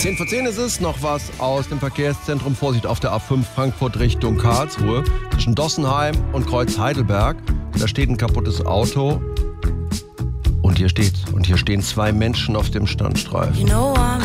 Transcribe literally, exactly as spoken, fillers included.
zehn vor zehn ist es, noch was aus dem Verkehrszentrum. Vorsicht auf der A fünf Frankfurt Richtung Karlsruhe. Zwischen Dossenheim und Kreuz Heidelberg. Da steht ein kaputtes Auto. Und hier steht's. Und hier stehen zwei Menschen auf dem Standstreifen. You know I'm